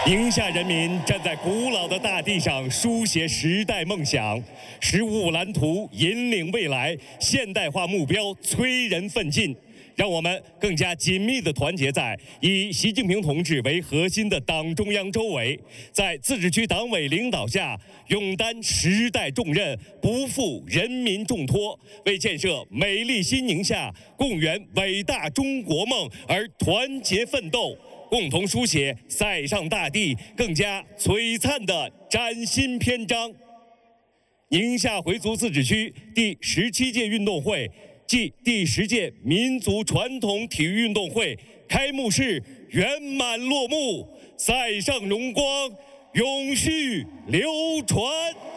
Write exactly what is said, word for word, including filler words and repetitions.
宁夏人民站在古老的大地上，书写时代梦想，十五蓝图引领未来，现代化目标催人奋进。让我们更加紧密地团结在以习近平同志为核心的党中央周围，在自治区党委领导下，勇担时代重任，不负人民重托，为建设美丽新宁夏、共圆伟大中国梦而团结奋斗，共同书写塞上大地更加璀璨的崭新篇章。宁夏回族自治区第十七届运动会暨第十届民族传统体育运动会开幕式圆满落幕，塞上荣光永续流传。